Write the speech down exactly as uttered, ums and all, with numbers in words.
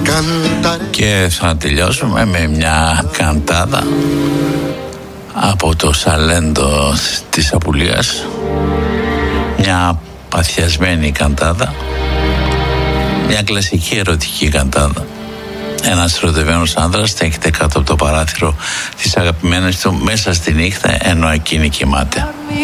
Και θα τελειώσουμε με μια καντάδα από το Σαλέντο της Απουλίας, μια παθιασμένη καντάδα, μια κλασική ερωτική καντάδα. Ένας ερωτευμένος άνδρας στέκεται κάτω από το παράθυρο της αγαπημένης του μέσα στη νύχτα ενώ εκείνη κοιμάται.